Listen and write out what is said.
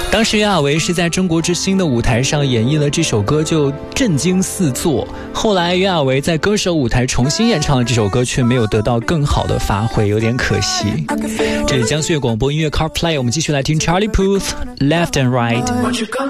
当时袁娅维是在中国之星的舞台上演绎了这首歌，就震惊四座。后来袁娅维在歌手舞台重新演唱了这首歌，却没有得到更好的发挥，有点可惜。这里江苏粤广播音乐 CarPlay， 我们继续来听 Charlie Puth Left and Right。